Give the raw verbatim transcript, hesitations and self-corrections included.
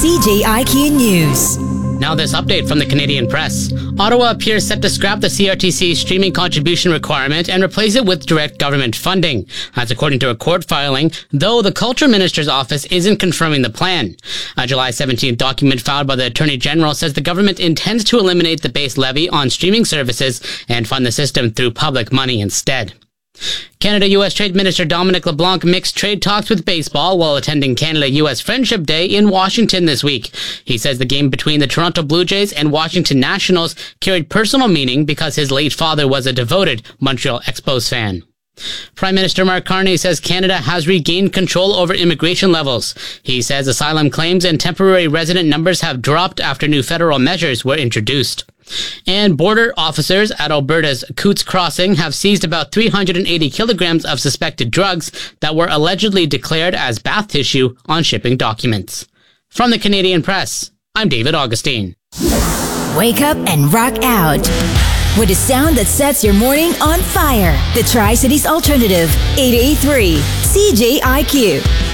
C J I Q News. Now this update from the Canadian Press. Ottawa appears set to scrap the C R T C streaming contribution requirement and replace it with direct government funding. That's according to a court filing, though the Culture Minister's office isn't confirming the plan. A July seventeenth document filed by the Attorney General says the government intends to eliminate the base levy on streaming services and fund the system through public money instead. Canada-U S Trade Minister Dominic LeBlanc mixed trade talks with baseball while attending Canada-U S Friendship Day in Washington this week. He says the game between the Toronto Blue Jays and Washington Nationals carried personal meaning because his late father was a devoted Montreal Expos fan. Prime Minister Mark Carney says Canada has regained control over immigration levels. He says asylum claims and temporary resident numbers have dropped after new federal measures were introduced. And border officers at Alberta's Coots Crossing have seized about three hundred eighty kilograms of suspected drugs that were allegedly declared as bath tissue on shipping documents. From the Canadian Press, I'm David Augustine. Wake up and rock out with a sound that sets your morning on fire. The Tri-Cities Alternative, eight eighty-three C J I Q.